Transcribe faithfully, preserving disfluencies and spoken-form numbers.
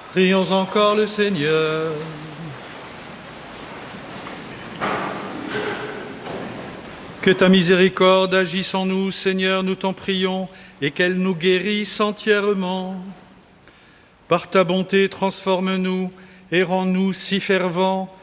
Prions encore le Seigneur. Que ta miséricorde agisse en nous, Seigneur, nous t'en prions, et qu'elle nous guérisse entièrement. Par ta bonté, transforme-nous et rends-nous si fervents